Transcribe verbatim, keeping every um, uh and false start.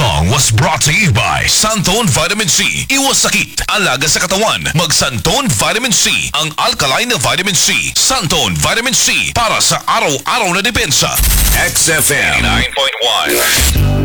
song was brought to you by Santon Vitamin C. Iwas sakit, alaga sa katawan. Mag Santon Vitamin C, ang alkaline na vitamin C. Santon Vitamin C, para sa araw-araw na depensa. X F M nine point one.